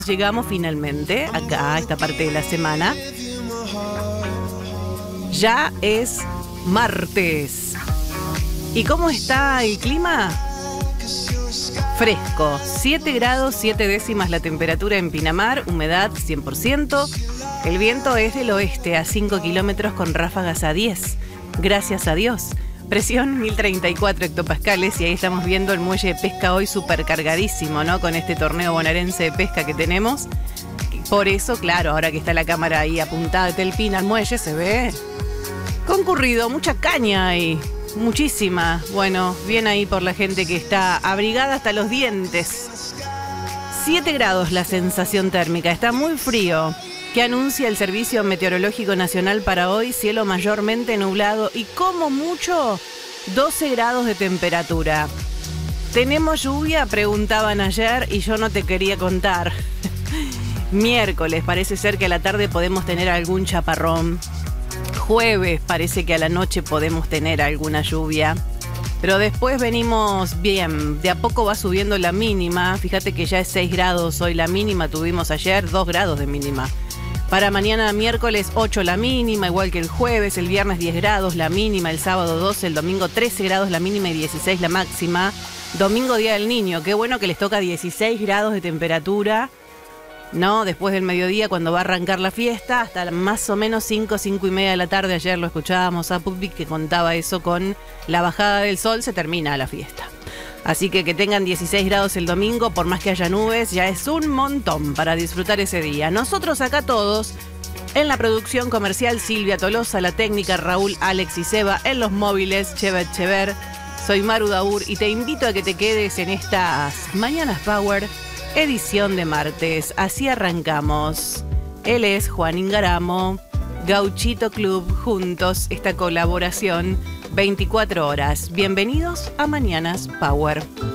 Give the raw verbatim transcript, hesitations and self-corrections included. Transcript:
Llegamos finalmente acá a esta parte de la semana. Ya es martes. ¿Y cómo está el clima? Fresco, siete grados, siete décimas la temperatura en Pinamar, humedad cien por ciento. El viento es del oeste a cinco kilómetros con ráfagas a diez. Gracias a Dios. Presión mil treinta y cuatro hectopascales y ahí estamos viendo el muelle de pesca hoy súper cargadísimo, ¿no? Con este torneo bonaerense de pesca que tenemos. Por eso, claro, ahora que está la cámara ahí apuntada de Telpina al muelle, se ve concurrido, mucha caña ahí, muchísima. Bueno, bien ahí por la gente que está abrigada hasta los dientes. siete grados la sensación térmica, está muy frío. ¿Qué anuncia el Servicio Meteorológico Nacional para hoy? Cielo mayormente nublado y como mucho doce grados de temperatura. ¿Tenemos lluvia? Preguntaban ayer y yo no te quería contar. Miércoles parece ser que a la tarde podemos tener algún chaparrón. Jueves parece que a la noche podemos tener alguna lluvia. Pero después venimos bien, de a poco va subiendo la mínima. Fíjate que ya es seis grados hoy la mínima, tuvimos ayer dos grados de mínima. Para mañana miércoles ocho la mínima, igual que el jueves, el viernes diez grados la mínima, el sábado doce, el domingo trece grados la mínima y dieciséis la máxima. Domingo Día del Niño, qué bueno que les toca dieciséis grados de temperatura, ¿no? Después del mediodía cuando va a arrancar la fiesta, hasta más o menos cinco, cinco y media de la tarde, ayer lo escuchábamos a Pupi que contaba eso, con la bajada del sol se termina la fiesta. Así que que tengan dieciséis grados el domingo, por más que haya nubes, ya es un montón para disfrutar ese día. Nosotros acá todos, en la producción comercial, Silvia Tolosa, la técnica, Raúl, Alex y Seba, en los móviles, Chevet Chever. Soy Maru Daur y te invito a que te quedes en estas Mañanas Power, edición de martes. Así arrancamos. Él es Juan Ingaramo, Gauchito Club, juntos, esta colaboración, veinticuatro horas. Bienvenidos a Mañanas Power.